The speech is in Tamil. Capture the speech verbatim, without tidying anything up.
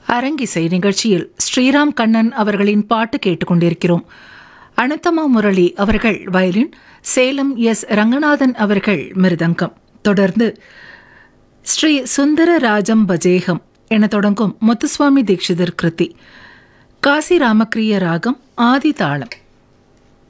அரங்கிசை நிகழ்ச்சியில் ஸ்ரீராம் கண்ணன் அவர்களின் பாட்டு கேட்டுக்கொண்டிருக்கிறோம். அனந்தமா முரளி அவர்கள் வயலின், சேலம் எஸ் ரங்கநாதன் அவர்கள் மிருதங்கம். தொடர்ந்து ஸ்ரீ சுந்தர ராஜம் பஜேகம் என தொடங்கும் முத்துசுவாமி தீட்சிதர் கிருதி, காசி ராமக்கிரிய ராகம், ஆதி தாளம்.